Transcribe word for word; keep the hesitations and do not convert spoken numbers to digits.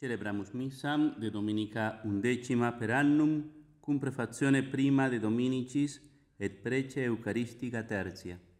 Celebramus missam de dominica undecima per annum, cum prefazione prima de dominicis et prece eucaristica tertia.